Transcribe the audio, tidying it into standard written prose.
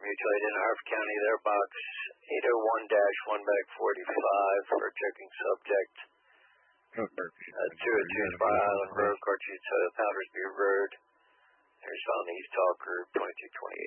Mutual Aid in Harford County, their box 801-1-45 for checking subject. To a Tunes by Island Road, Cartucho, Powdersby Road. There's on East Talker 2228.